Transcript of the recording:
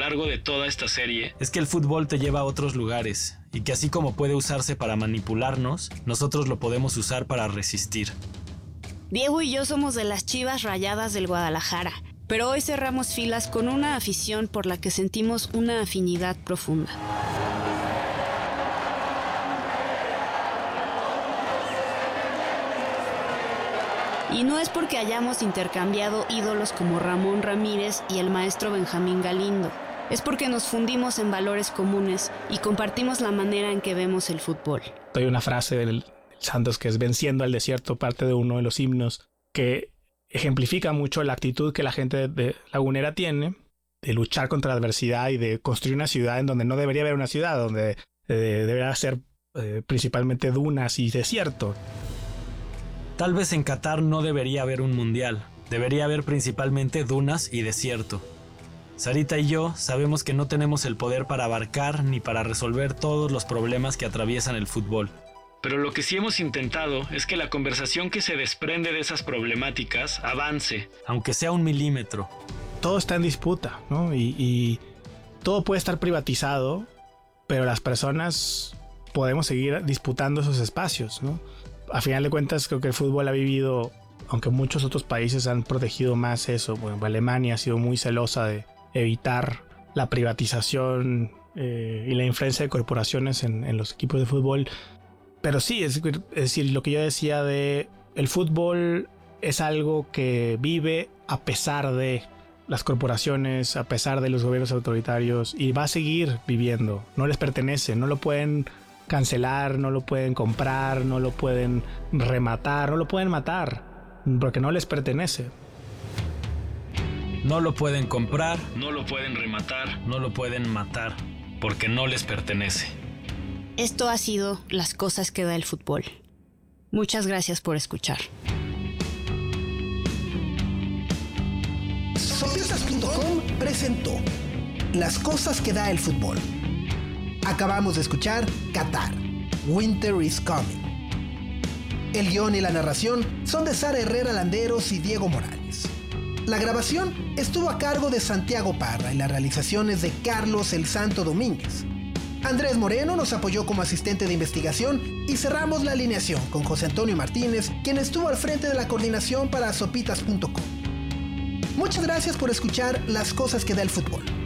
largo de toda esta serie es que el fútbol te lleva a otros lugares y que así como puede usarse para manipularnos, nosotros lo podemos usar para resistir. Diego y yo somos de las Chivas Rayadas del Guadalajara, pero hoy cerramos filas con una afición por la que sentimos una afinidad profunda. Y no es porque hayamos intercambiado ídolos como Ramón Ramírez y el maestro Benjamín Galindo. Es porque nos fundimos en valores comunes y compartimos la manera en que vemos el fútbol. Hay una frase del Santos que es venciendo al desierto, parte de uno de los himnos, que ejemplifica mucho la actitud que la gente de Lagunera tiene de luchar contra la adversidad y de construir una ciudad en donde no debería haber una ciudad, donde debería ser principalmente dunas y desierto. Tal vez en Qatar no debería haber un mundial, debería haber principalmente dunas y desierto. Sarita y yo sabemos que no tenemos el poder para abarcar ni para resolver todos los problemas que atraviesan el fútbol. Pero lo que sí hemos intentado es que la conversación que se desprende de esas problemáticas avance. Aunque sea 1 milímetro. Todo está en disputa, ¿no? Y todo puede estar privatizado, pero las personas podemos seguir disputando esos espacios, ¿no? A final de cuentas, creo que el fútbol ha vivido, aunque muchos otros países han protegido más eso. Bueno, Alemania ha sido muy celosa de evitar la privatización y la influencia de corporaciones en los equipos de fútbol. Pero sí, es decir, lo que yo decía de el fútbol es algo que vive a pesar de las corporaciones, a pesar de los gobiernos autoritarios, y va a seguir viviendo. No les pertenece, no lo pueden cancelar, no lo pueden comprar, no lo pueden rematar, no lo pueden matar, porque no les pertenece. No lo pueden comprar, no lo pueden rematar, no lo pueden matar, porque no les pertenece. Esto ha sido Las Cosas que da el Fútbol. Muchas gracias por escuchar. Sopitas.com presentó Las Cosas que da el Fútbol. Acabamos de escuchar Qatar, Winter is Coming. El guión y la narración son de Sara Herrera Landeros y Diego Morales. La grabación estuvo a cargo de Santiago Parra y la realización es de Carlos El Santo Domínguez. Andrés Moreno nos apoyó como asistente de investigación y cerramos la alineación con José Antonio Martínez, quien estuvo al frente de la coordinación para Sopitas.com. Muchas gracias por escuchar Las Cosas que da el Fútbol.